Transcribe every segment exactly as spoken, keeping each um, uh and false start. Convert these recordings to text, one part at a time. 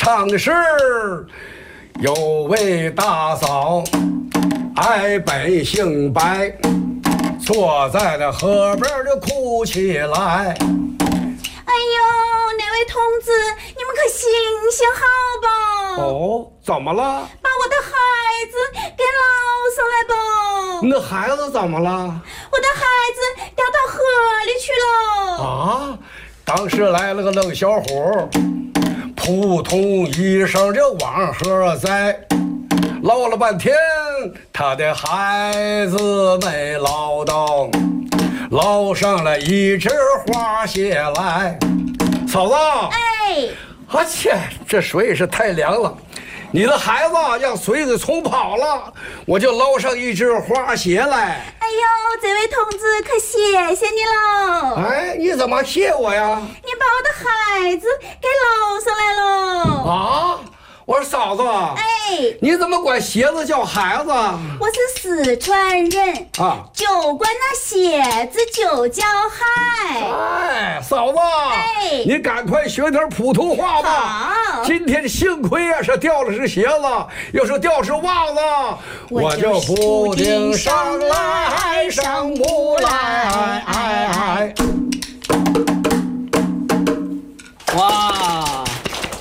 唱的是有位大嫂爱本姓白，坐在那河边就哭起来。 哎呦，那位同志，你们可行行好吧？ 哦，怎么了？ 把我的孩子给捞上来吧！ 你的孩子怎么了？ 我的孩子掉到河里去了。 啊！当时来了个冷小伙，扑通一声就往河栽，捞了半天，他的孩子没捞到，捞上了一只花蟹来。嫂子， 哎， 我切，这水是太凉了。你的孩子让水给冲跑了，我就捞上一只花蟹来。 哎呦，这位同志可谢谢你了。 哎，你怎么谢我呀？ 你把我的孩子给捞上来了。 啊！我说嫂子， 哎， 你怎么管鞋子叫孩子？ 我是四川人啊， 就管那鞋子就叫孩。 哎，嫂子， 哎， 你赶快学点普通话吧。 好， 今天幸亏啊是掉了是鞋子，要是掉是袜子，我就不定上来上不来。哎哎， 哇！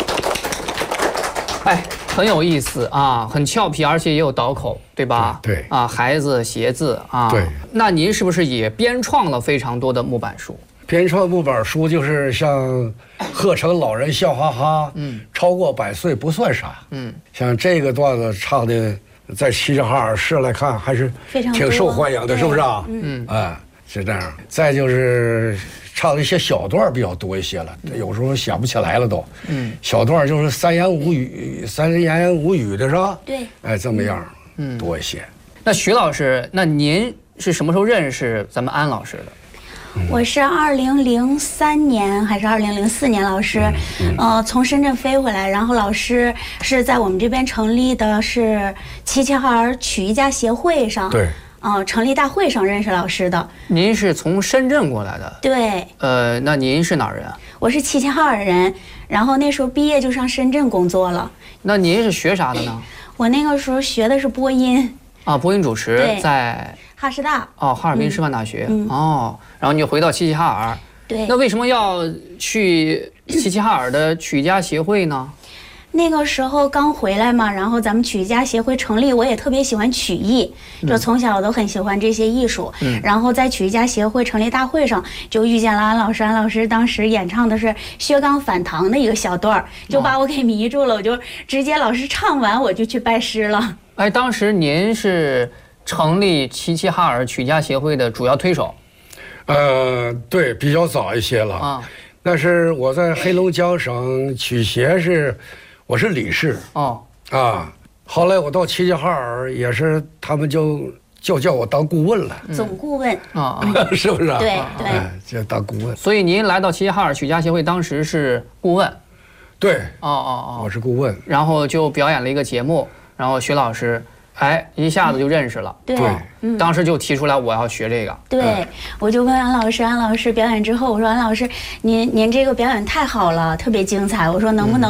哎，很有意思啊，很俏皮，而且也有倒口，对吧？ 对对啊，孩子、鞋子啊。 对。 那您是不是也编创了非常多的木板书？ 编创木板书就是像贺成老人笑哈哈，嗯，超过百岁不算啥，嗯，像这个段子唱的，在齐齐哈尔市来看还是挺受欢迎的，是不是啊？嗯，哎，是这样。再就是唱的一些小段比较多一些了，有时候想不起来了都。嗯，小段就是三言五语、三言五语的是吧？ 对， 哎，这么样，嗯，多一些。 那徐老师，那您是什么时候认识咱们安老师的？ 我是二零零三年还是二零零四年，老师，呃，从深圳飞回来，然后老师是在我们这边成立的是齐齐哈尔曲艺家协会上， 对， 呃，成立大会上认识老师的。 您是从深圳过来的？ 对。 呃，那您是哪儿人啊？ 我是齐齐哈尔人，然后那时候毕业就上深圳工作了。 那您是学啥的呢？ 我那个时候学的是播音。 啊，播音主持在哈师大。 哦，哈尔滨师范大学。 嗯、 哦，然后你就回到齐齐哈尔。 对。 那为什么要去齐齐哈尔的曲艺家协会呢？ 那个时候刚回来嘛，然后咱们曲艺家协会成立，我也特别喜欢曲艺，就从小都很喜欢这些艺术。嗯。然后在曲艺家协会成立大会上，就遇见了安老师。安老师当时演唱的是薛刚反唐的一个小段儿，就把我给迷住了。我就直接老师唱完，我就去拜师了。 哎，当时您是成立齐齐哈尔曲家协会的主要推手？ 呃，对，比较早一些了啊。但是我在黑龙江省曲协是，我是理事哦啊。后来我到齐齐哈尔也是，他们就就叫我当顾问了， 总顾问啊， 是不是啊？ 对对， 哎，就当顾问。 所以您来到齐齐哈尔曲家协会，当时是顾问？ 对， 哦哦哦， 我是顾问。 然后就表演了一个节目。然后徐老师，哎，一下子就认识了。 对， 嗯，当时就提出来我要学这个。 对，我就问安老师，安老师表演之后，我说安老师，您您这个表演太好了，特别精彩。我说能不能